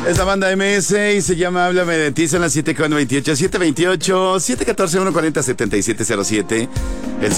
Es la banda MS y se llama Háblame de ti. Son las 7:28, 7:28, 714-140-7707, el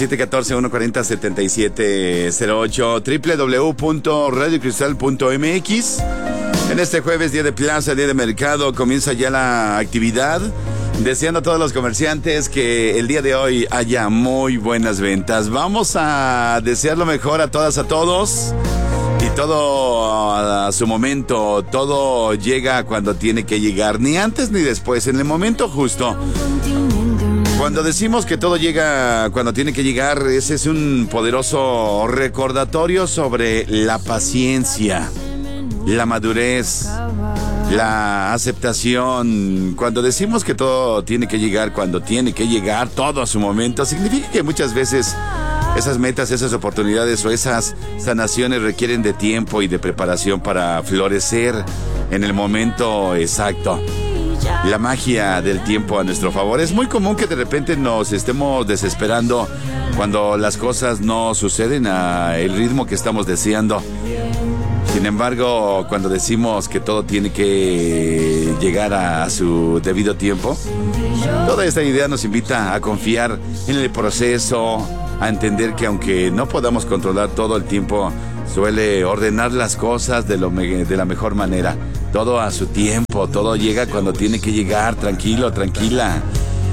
714-140-7708, www.radiocristal.mx. En este jueves, día de plaza, día de mercado, comienza ya la actividad. Deseando a todos los comerciantes que el día de hoy haya muy buenas ventas. Vamos a desear lo mejor a todas, a todos. Y todo a su momento, todo llega cuando tiene que llegar, ni antes ni después, en el momento justo. Cuando decimos que todo llega cuando tiene que llegar, ese es un poderoso recordatorio sobre la paciencia, la madurez, la aceptación. Cuando decimos que todo tiene que llegar cuando tiene que llegar, todo a su momento, significa que muchas veces esas metas, esas oportunidades o esas sanaciones requieren de tiempo y de preparación para florecer en el momento exacto. La magia del tiempo a nuestro favor. Es muy común que de repente nos estemos desesperando cuando las cosas no suceden al ritmo que estamos deseando. Sin embargo, cuando decimos que todo tiene que llegar a su debido tiempo, toda esta idea nos invita a confiar en el proceso, a entender que aunque no podamos controlar todo el tiempo, suele ordenar las cosas de la mejor manera. Todo a su tiempo, todo llega cuando tiene que llegar, tranquilo, tranquila.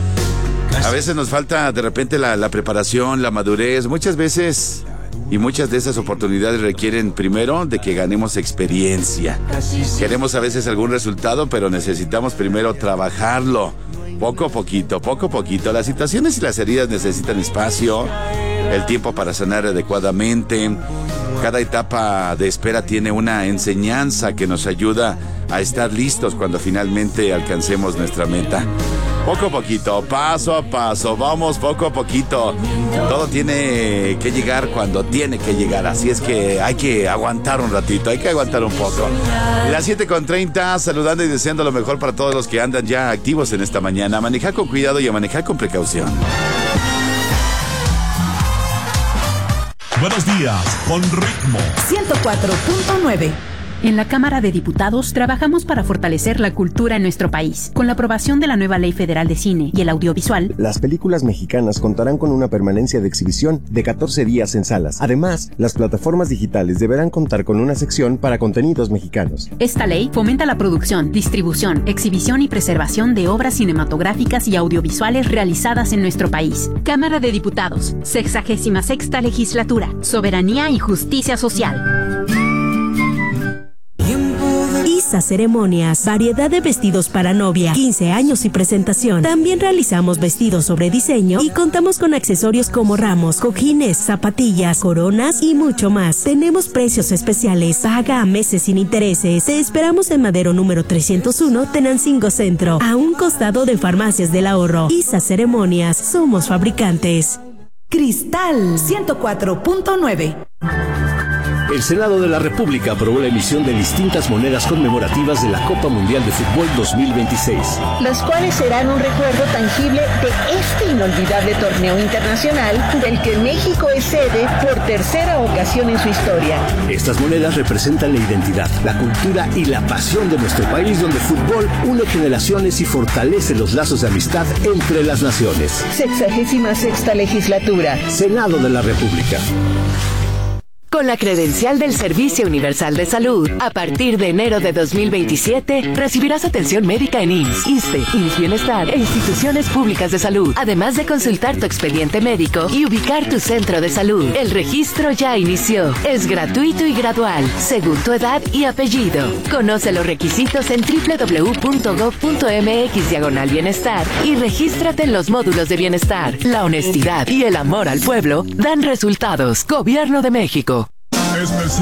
A veces nos falta de repente la preparación, la madurez, muchas veces, y muchas de esas oportunidades requieren primero de que ganemos experiencia. Queremos a veces algún resultado, pero necesitamos primero trabajarlo. Poco a poquito, poco a poquito. Las situaciones y las heridas necesitan espacio, el tiempo para sanar adecuadamente. Cada etapa de espera tiene una enseñanza que nos ayuda a estar listos cuando finalmente alcancemos nuestra meta. Poco a poquito, paso a paso, vamos poco a poquito. Todo tiene que llegar cuando tiene que llegar, así es que hay que aguantar un ratito, hay que aguantar un poco. Las 7:30, saludando y deseando lo mejor para todos los que andan ya activos en esta mañana. A manejar con cuidado y a manejar con precaución. Buenos días, con ritmo. 104.9. En la Cámara de Diputados trabajamos para fortalecer la cultura en nuestro país. Con la aprobación de la nueva Ley Federal de Cine y el Audiovisual, las películas mexicanas contarán con una permanencia de exhibición de 14 días en salas. Además, las plataformas digitales deberán contar con una sección para contenidos mexicanos. Esta ley fomenta la producción, distribución, exhibición y preservación de obras cinematográficas y audiovisuales realizadas en nuestro país. Cámara de Diputados, 66ª Legislatura, Soberanía y Justicia Social. ISA Ceremonias, variedad de vestidos para novia, 15 años y presentación. También realizamos vestidos sobre diseño y contamos con accesorios como ramos, cojines, zapatillas, coronas y mucho más. Tenemos precios especiales, paga a meses sin intereses. Te esperamos en Madero número 301, Tenancingo Centro, a un costado de Farmacias del Ahorro. ISA Ceremonias, somos fabricantes. Cristal 104.9. El Senado de la República aprobó la emisión de distintas monedas conmemorativas de la Copa Mundial de Fútbol 2026. Las cuales serán un recuerdo tangible de este inolvidable torneo internacional del que México es sede por tercera ocasión en su historia. Estas monedas representan la identidad, la cultura y la pasión de nuestro país, donde el fútbol une generaciones y fortalece los lazos de amistad entre las naciones. 66ª Legislatura. Senado de la República. Con la credencial del Servicio Universal de Salud, a partir de enero de 2027, recibirás atención médica en IMSS, ISSSTE, IMSS Bienestar e instituciones públicas de salud, además de consultar tu expediente médico y ubicar tu centro de salud. El registro ya inició. Es gratuito y gradual, según tu edad y apellido. Conoce los requisitos en www.gov.mx/bienestar y regístrate en los módulos de bienestar. La honestidad y el amor al pueblo dan resultados. Gobierno de México.